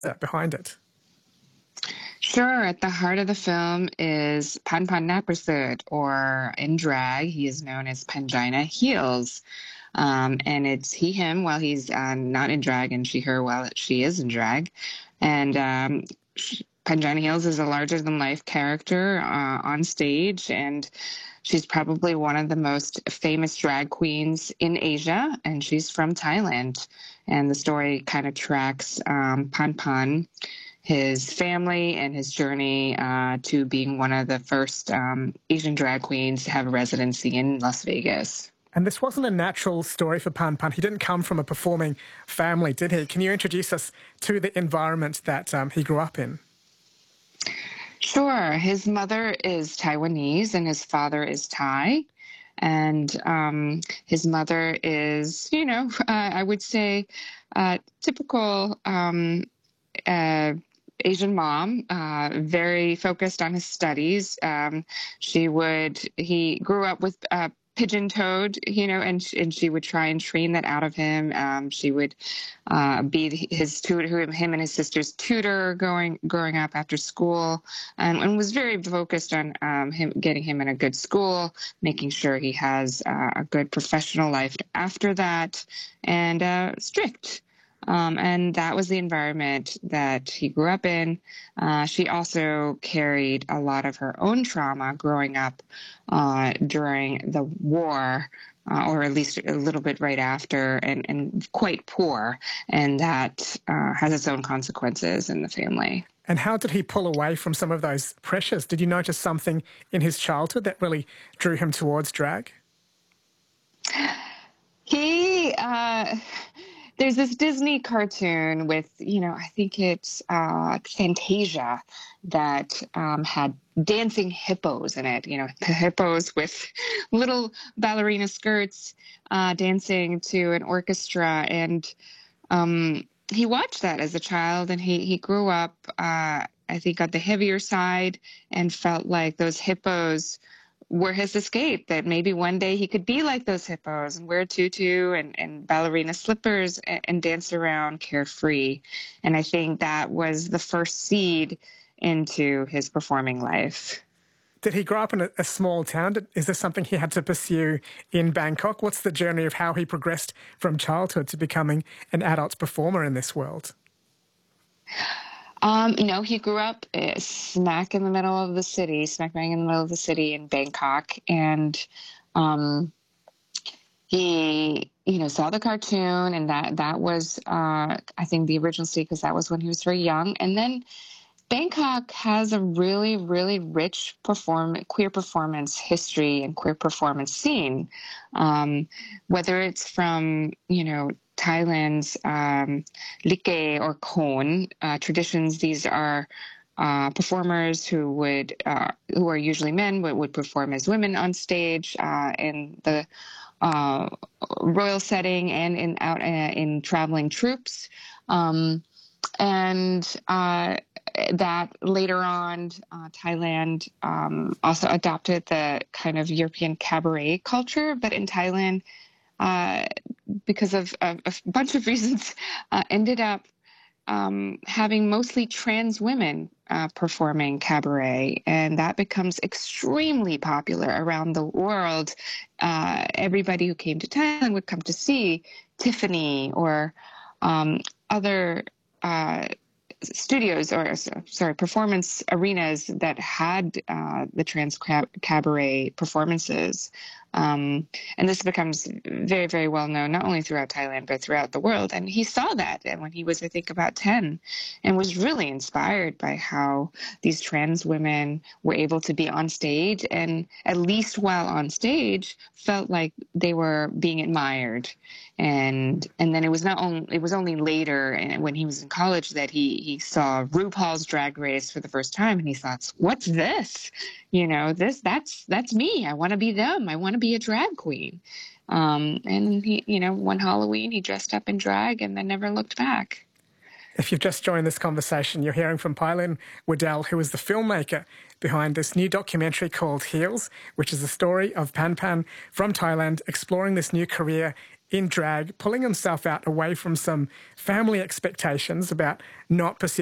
behind it? Sure. At the heart of the film is Pan Pan Naprasud, or in drag, he is known as Pangina Heels. And it's he, him while he's not in drag, and she, her while she is in drag. And Pangina Heels is a larger than life character on stage, and she's probably one of the most famous drag queens in Asia, and she's from Thailand. And the story kind of tracks Pan Pan, his family, and his journey to being one of the first Asian drag queens to have a residency in Las Vegas. And this wasn't a natural story for Pan Pan. He didn't come from a performing family, did he? Can you introduce us to the environment that he grew up in? Sure. His mother is Taiwanese and his father is Thai. And his mother is, I would say, typical Asian mom, very focused on his studies. He grew up with pigeon-toed, and she would try and train that out of him. She would be his tutor, him and his sister's tutor, growing up after school, and was very focused on getting him in a good school, making sure he has a good professional life after that, and strict. And that was the environment that he grew up in. She also carried a lot of her own trauma growing up during the war, or at least a little bit right after, and quite poor. And that has its own consequences in the family. And how did he pull away from some of those pressures? Did you notice something in his childhood that really drew him towards drag? There's this Disney cartoon with, I think it's Fantasia, that had dancing hippos in it, hippos with little ballerina skirts dancing to an orchestra. And he watched that as a child, and he grew up, I think, on the heavier side, and felt like those hippos were his escape, that maybe one day he could be like those hippos and wear a tutu and ballerina slippers and dance around carefree. And I think that was the first seed into his performing life. Did he grow up in a small town? Is this something he had to pursue in Bangkok? What's the journey of how he progressed from childhood to becoming an adult performer in this world? He grew up smack bang in the middle of the city in Bangkok. And he, saw the cartoon, and that was, I think, the original seed, because that was when he was very young. And then Bangkok has a really, really rich queer performance history and queer performance scene, whether it's from, Thailand's Likke or Khon traditions. These are performers who are usually men, would perform as women on stage in the royal setting and in traveling troupes. That later on, Thailand also adopted the kind of European cabaret culture, but in Thailand, because of a bunch of reasons, ended up having mostly trans women performing cabaret, and that becomes extremely popular around the world. Everybody who came to Thailand would come to see Tiffany or other studios, performance arenas that had the trans cabaret performances. And this becomes very, very well known, not only throughout Thailand, but throughout the world. And he saw that when he was, I think, about 10, and was really inspired by how these trans women were able to be on stage, and at least while on stage, felt like they were being admired. And then it was only later, when he was in college, that he saw RuPaul's Drag Race for the first time, and he thought, "What's this? That's me. I want to be them. I want to be a drag queen." And he, one Halloween, he dressed up in drag and then never looked back. If you've just joined this conversation, you're hearing from Pailin Waddell, who is the filmmaker behind this new documentary called Heels, which is the story of Pan Pan from Thailand, exploring this new career in drag, pulling himself out away from some family expectations about not pursuing